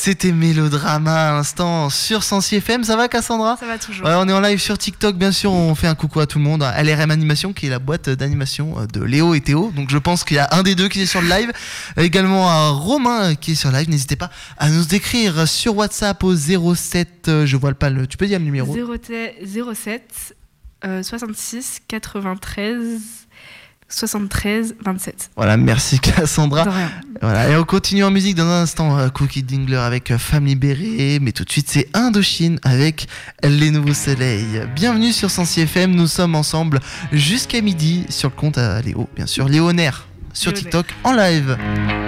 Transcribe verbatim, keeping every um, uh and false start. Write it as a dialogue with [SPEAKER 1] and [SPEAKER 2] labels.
[SPEAKER 1] C'était Mélodrama à l'instant sur Sensi F M. Ça va, Cassandra ?
[SPEAKER 2] Ça va toujours.
[SPEAKER 1] Ouais, on est en live sur TikTok, bien sûr. On fait un coucou à tout le monde. L R M Animation, qui est la boîte d'animation de Léo et Théo. Donc je pense qu'il y a un des deux qui est sur le live. Également à Romain qui est sur le live. N'hésitez pas à nous écrire sur WhatsApp au zéro sept. Je vois pas le. Tu peux dire le numéro ?
[SPEAKER 2] zéro sept euh, soixante-six quatre-vingt-treize soixante-treize vingt-sept.
[SPEAKER 1] Voilà, merci Cassandra.
[SPEAKER 2] De rien.
[SPEAKER 1] Voilà, et on continue en musique dans un instant. euh, Cookie Dingler avec euh, Femme libérée, mais tout de suite c'est Indochine avec Les Nouveaux Soleils. Bienvenue sur Sensi F M, nous sommes ensemble jusqu'à midi sur le compte à Léo, bien sûr, Léonaire sur
[SPEAKER 2] Léonaire.
[SPEAKER 1] TikTok en live.